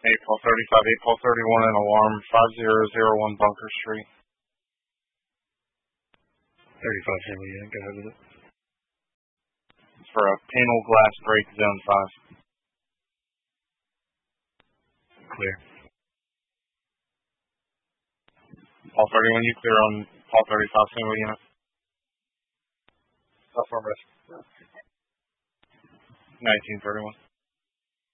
April 35, April 31, and alarm 5001 Bunker Street. 35 San Leon, go ahead with it. It's for a panel glass break, zone 5. Clear. Paul 31, you clear on Paul 35 San Leon. Affirmative. 1931.